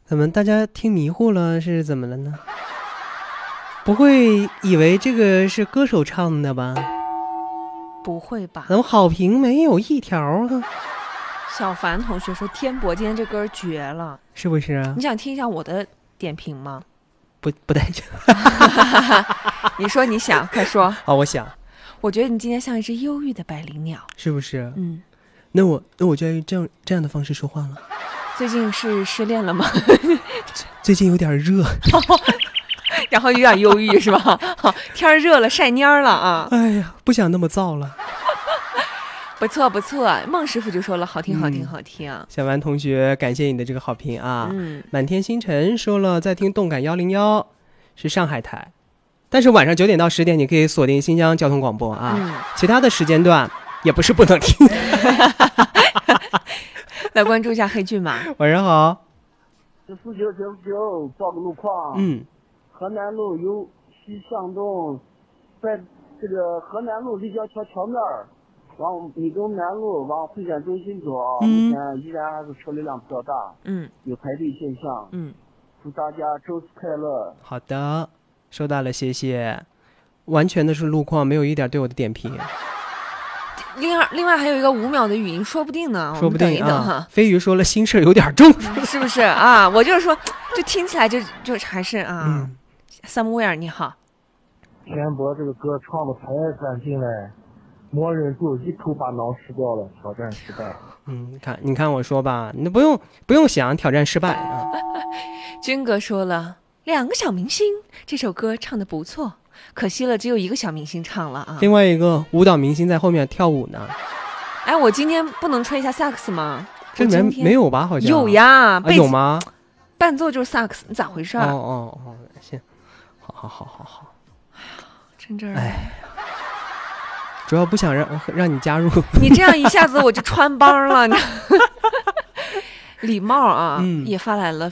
怎么大家听迷糊了？是怎么了呢？不会以为这个是歌手唱的吧？ 不会吧？ 怎么好评没有一条啊？ 小凡同学说天博今天这歌绝了， 是不是啊？ 你想听一下我的点评吗？ 不带劲。 你说你想，快说。 啊，我想， 我觉得你今天像一只忧郁的百灵鸟。 是不是？ 嗯， 那我就要用这样的方式说话了。 最近是失恋了吗？ 最近有点热。 然后有点忧郁是吧？天热了，晒蔫了啊！ 哎呀，不想那么燥了。 不错不错，孟师傅就说了好听好听好听。 小丸同学，感谢你的这个好评啊！ 嗯， 满天星辰说了在听动感101，是上海台，但是晚上9点到10点你可以锁定新疆交通广播啊，其他的时间段也不是不能听。 来关注一下黑骏马。 晚上好。 949报个路况。河南路由西向东，在这个河南路立交桥桥面往米东南路往会展中心走，目前依然还是车流量比较大，有排队现象，祝大家周四快乐。 好的，收到了，谢谢。完全的是路况，没有一点对我的点评。 另外还有一个5秒的语音，说不定呢， 说不定我们等一等哈。 飞鱼说了心事有点重， 是不是啊？我就是说，就听起来就还是啊。Somewhere 你好， 天博这个歌唱的太干净了，默忍住一口把脑吃掉了，挑战失败。 你看我说吧，你不用想挑战失败啊。 军哥说了2个小明星，这首歌唱的不错，可惜了只有1个小明星唱了啊。 另外一个舞蹈明星在后面跳舞呢。 哎，我今天不能吹一下萨克斯吗？ 这里面没有吧？好像有呀， 有吗？ 伴奏就是萨克斯，你咋回事？ 哦，行，好。 哎呀，真这儿。 哎，主要不想让你加入。 你这样一下子我就穿帮了。李茂啊，也发来了